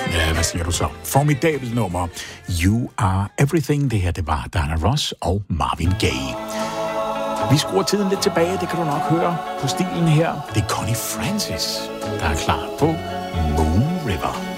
Ja, hvad siger du så? Formidabelt nummer. You Are Everything. Det her, det var Diana Ross og Marvin Gaye. Vi skruer tiden lidt tilbage, det kan du nok høre på stilen her. Det er Connie Francis, der er klar på Moon River.